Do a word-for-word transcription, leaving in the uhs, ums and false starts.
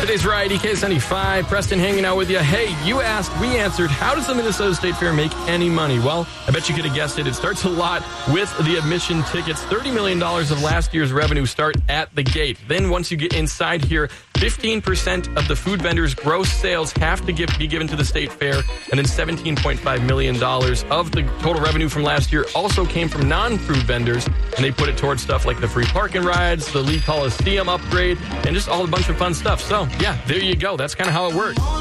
Today's Variety, K seventy-five. Preston hanging out with you. Hey, you asked, we answered, how does the Minnesota State Fair make any money? Well, I bet you could have guessed it. It starts a lot with the admission tickets. thirty million dollars of last year's revenue start at the gate. Then once you get inside here, fifteen percent of the food vendors' gross sales have to give, be given to the State Fair. And then seventeen point five million dollars of the total revenue from last year also came from non-food vendors. And they put it towards stuff like the free parking rides, the Lee Coliseum upgrade, and just all a bunch of fun stuff. So, yeah, there you go. That's kind of how it works.